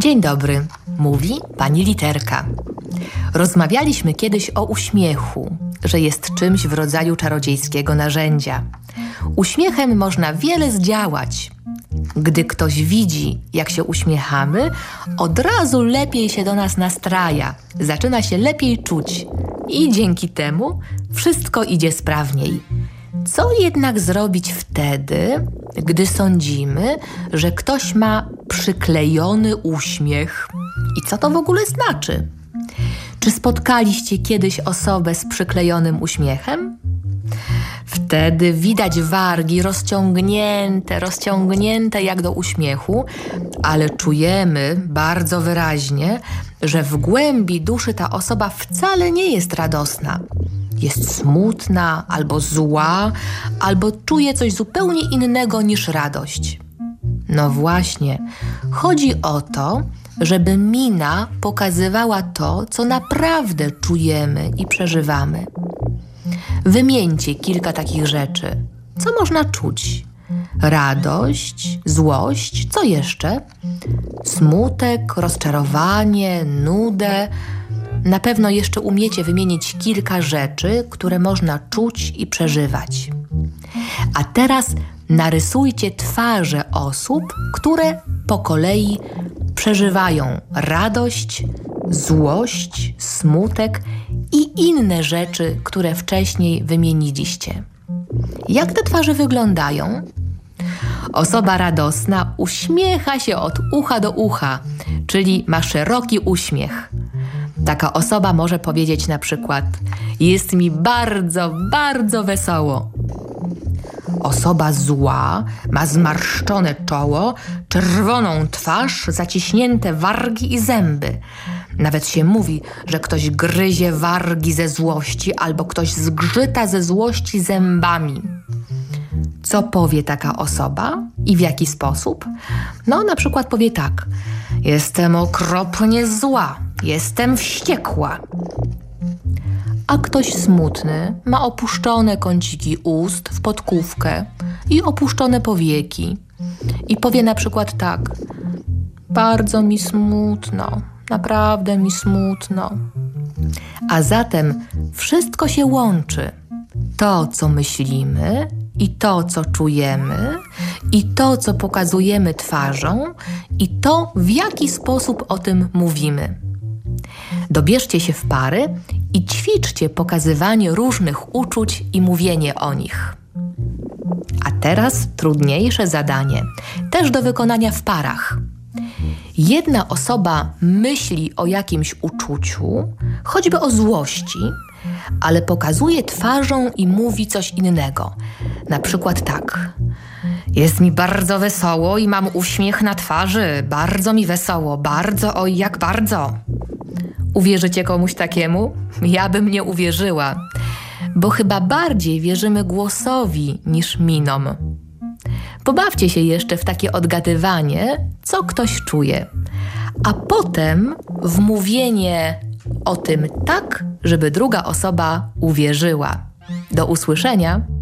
Dzień dobry, mówi pani Literka. Rozmawialiśmy kiedyś o uśmiechu, że jest czymś w rodzaju czarodziejskiego narzędzia. Uśmiechem można wiele zdziałać. Gdy ktoś widzi, jak się uśmiechamy, od razu lepiej się do nas nastraja, zaczyna się lepiej czuć i dzięki temu wszystko idzie sprawniej. Co jednak zrobić wtedy, gdy sądzimy, że ktoś ma przyklejony uśmiech? I co to w ogóle znaczy? Czy spotkaliście kiedyś osobę z przyklejonym uśmiechem? Wtedy widać wargi rozciągnięte jak do uśmiechu, ale czujemy bardzo wyraźnie, że w głębi duszy ta osoba wcale nie jest radosna. Jest smutna, albo zła, albo czuje coś zupełnie innego niż radość. No właśnie, chodzi o to, żeby mina pokazywała to, co naprawdę czujemy i przeżywamy. Wymieńcie kilka takich rzeczy. Co można czuć? Radość, złość, co jeszcze? Smutek, rozczarowanie, nudę. Na pewno jeszcze umiecie wymienić kilka rzeczy, które można czuć i przeżywać. A teraz narysujcie twarze osób, które po kolei przeżywają radość, złość, smutek i inne rzeczy, które wcześniej wymieniliście. Jak te twarze wyglądają? Osoba radosna uśmiecha się od ucha do ucha, czyli ma szeroki uśmiech. Taka osoba może powiedzieć na przykład: jest mi bardzo, bardzo wesoło. Osoba zła ma zmarszczone czoło, czerwoną twarz, zaciśnięte wargi i zęby. Nawet się mówi, że ktoś gryzie wargi ze złości albo ktoś zgrzyta ze złości zębami. Co powie taka osoba i w jaki sposób? No, na przykład powie tak: jestem okropnie zła, jestem wściekła. A ktoś smutny ma opuszczone kąciki ust w podkówkę i opuszczone powieki. I powie na przykład tak: bardzo mi smutno, naprawdę mi smutno. A zatem wszystko się łączy. To, co myślimy, i to, co czujemy, i to, co pokazujemy twarzą, i to, w jaki sposób o tym mówimy. Dobierzcie się w pary i ćwiczcie pokazywanie różnych uczuć i mówienie o nich. A teraz trudniejsze zadanie, też do wykonania w parach. Jedna osoba myśli o jakimś uczuciu, choćby o złości, ale pokazuje twarzą i mówi coś innego. Na przykład tak: jest mi bardzo wesoło i mam uśmiech na twarzy, bardzo mi wesoło, bardzo, oj jak bardzo. Uwierzycie komuś takiemu? Ja bym nie uwierzyła, bo chyba bardziej wierzymy głosowi niż minom. Pobawcie się jeszcze w takie odgadywanie, co ktoś czuje, a potem w mówienie o tym tak, żeby druga osoba uwierzyła. Do usłyszenia!